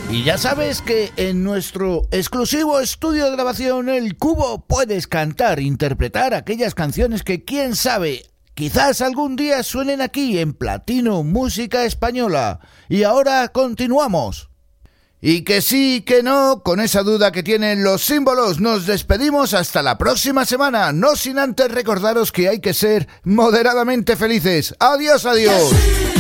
Y ya sabes que en nuestro exclusivo estudio de grabación El Cubo puedes cantar, interpretar aquellas canciones que quién sabe, quizás algún día suenen aquí en Platino Música Española. Y ahora continuamos. Y que sí, que no, con esa duda que tienen los símbolos, nos despedimos hasta la próxima semana, no sin antes recordaros que hay que ser moderadamente felices. Adiós, adiós.